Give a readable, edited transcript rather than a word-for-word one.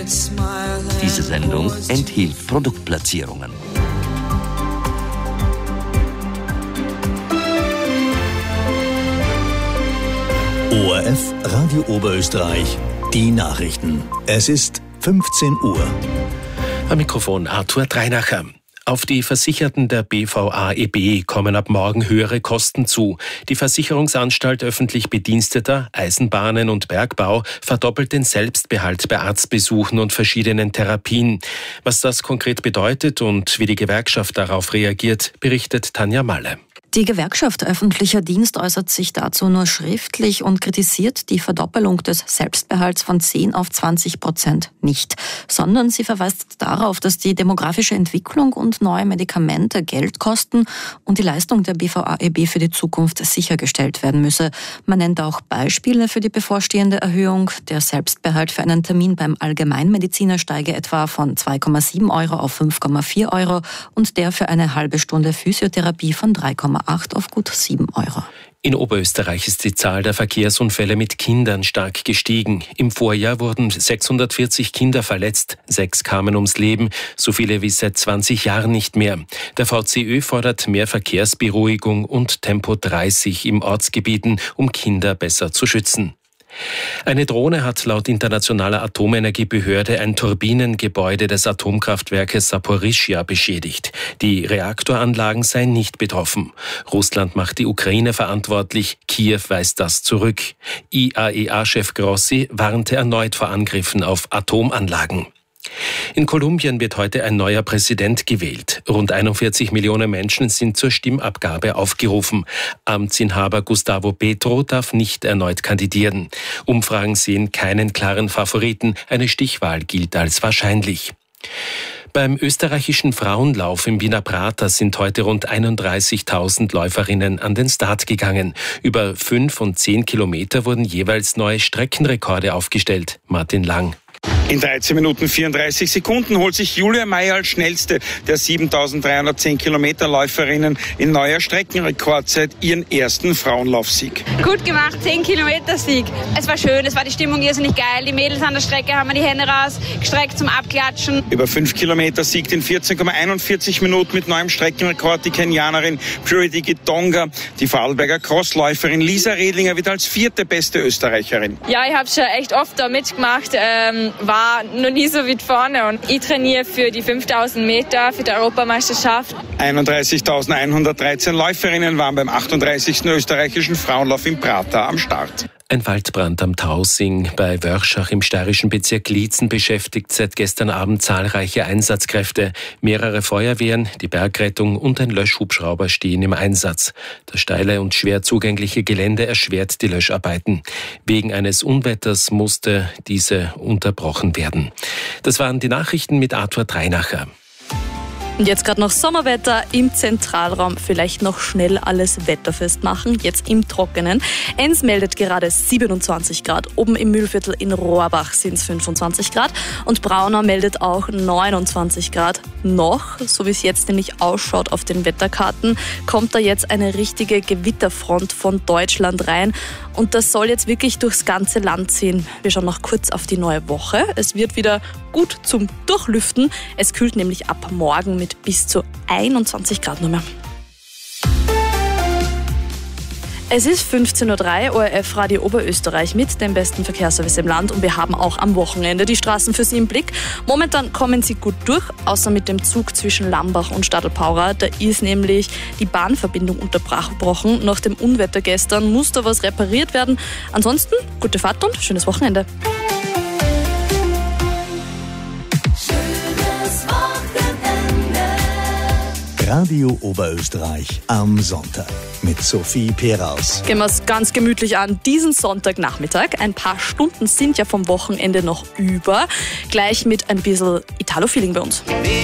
Diese Sendung enthielt Produktplatzierungen. ORF Radio Oberösterreich, die Nachrichten. Es ist 15 Uhr. Am Mikrofon Arthur Dreinacher. Auf die Versicherten der BVA-EB kommen ab morgen höhere Kosten zu. Die Versicherungsanstalt öffentlich Bediensteter, Eisenbahnen und Bergbau verdoppelt den Selbstbehalt bei Arztbesuchen und verschiedenen Therapien. Was das konkret bedeutet und wie die Gewerkschaft darauf reagiert, berichtet Tanja Malle. Die Gewerkschaft Öffentlicher Dienst äußert sich dazu nur schriftlich und kritisiert die Verdoppelung des Selbstbehalts von 10 auf 20% nicht, sondern sie verweist darauf, dass die demografische Entwicklung und neue Medikamente Geld kosten und die Leistung der BVA-EB für die Zukunft sichergestellt werden müsse. Man nennt auch Beispiele für die bevorstehende Erhöhung. Der Selbstbehalt für einen Termin beim Allgemeinmediziner steige etwa von 2,7 € auf 5,4 € und der für eine halbe Stunde Physiotherapie von 3,8 auf gut 7 €. In Oberösterreich ist die Zahl der Verkehrsunfälle mit Kindern stark gestiegen. Im Vorjahr wurden 640 Kinder verletzt, 6 kamen ums Leben, so viele wie seit 20 Jahren nicht mehr. Der VCÖ fordert mehr Verkehrsberuhigung und Tempo 30 im Ortsgebieten, um Kinder besser zu schützen. Eine Drohne hat laut Internationaler Atomenergiebehörde ein Turbinengebäude des Atomkraftwerkes Saporischschja beschädigt. Die Reaktoranlagen seien nicht betroffen. Russland macht die Ukraine verantwortlich, Kiew weist das zurück. IAEA-Chef Grossi warnte erneut vor Angriffen auf Atomanlagen. In Kolumbien wird heute ein neuer Präsident gewählt. Rund 41 Millionen Menschen sind zur Stimmabgabe aufgerufen. Amtsinhaber Gustavo Petro darf nicht erneut kandidieren. Umfragen sehen keinen klaren Favoriten. Eine Stichwahl gilt als wahrscheinlich. Beim österreichischen Frauenlauf im Wiener Prater sind heute rund 31.000 Läuferinnen an den Start gegangen. Über 5 und 10 Kilometer wurden jeweils neue Streckenrekorde aufgestellt. Martin Lang. In 13 Minuten 34 Sekunden holt sich Julia Meyer als schnellste der 7.310 Kilometer Läuferinnen in neuer Streckenrekordzeit ihren ersten Frauenlaufsieg. Gut gemacht, 10 Kilometer Sieg. Es war schön, es war die Stimmung irrsinnig geil. Die Mädels an der Strecke haben die Hände rausgestreckt zum Abklatschen. Über 5 Kilometer siegt in 14,41 Minuten mit neuem Streckenrekord die Kenianerin Purity Gitonga. Die Vorarlberger Crossläuferin Lisa Redlinger wird als 4. beste Österreicherin. Ja, ich habe schon echt oft da mitgemacht. War noch nie so weit vorne und ich trainiere für die 5.000 Meter für die Europameisterschaft. 31.113 Läuferinnen waren beim 38. österreichischen Frauenlauf im Prater am Start. Ein Waldbrand am Tausing bei Wörschach im steirischen Bezirk Liezen beschäftigt seit gestern Abend zahlreiche Einsatzkräfte. Mehrere Feuerwehren, die Bergrettung und ein Löschhubschrauber stehen im Einsatz. Das steile und schwer zugängliche Gelände erschwert die Löscharbeiten. Wegen eines Unwetters musste diese unterbrochen werden. Das waren die Nachrichten mit Arthur Dreinacher. Und jetzt gerade noch Sommerwetter im Zentralraum. Vielleicht noch schnell alles wetterfest machen, jetzt im Trockenen. Enns meldet gerade 27 Grad. Oben im Mühlviertel in Rohrbach sind es 25 Grad. Und Braunau meldet auch 29 Grad. Noch, so wie es jetzt nämlich ausschaut auf den Wetterkarten, kommt da jetzt eine richtige Gewitterfront von Deutschland rein. Und das soll jetzt wirklich durchs ganze Land ziehen. Wir schauen noch kurz auf die neue Woche. Es wird wieder gut zum Durchlüften. Es kühlt nämlich ab morgen mit bis zu 21 Grad nur mehr. Es ist 15:03 Uhr, ORF Radio Oberösterreich mit dem besten Verkehrsservice im Land und wir haben auch am Wochenende die Straßen für Sie im Blick. Momentan kommen Sie gut durch, außer mit dem Zug zwischen Lambach und Stadelpaura. Da ist nämlich die Bahnverbindung unterbrochen. Nach dem Unwetter gestern muss da was repariert werden. Ansonsten gute Fahrt und schönes Wochenende. Radio Oberösterreich am Sonntag mit Sophie Peraus. Gehen wir es ganz gemütlich an, diesen Sonntagnachmittag. Ein paar Stunden sind ja vom Wochenende noch über. Gleich mit ein bisschen Italo-Feeling bei uns.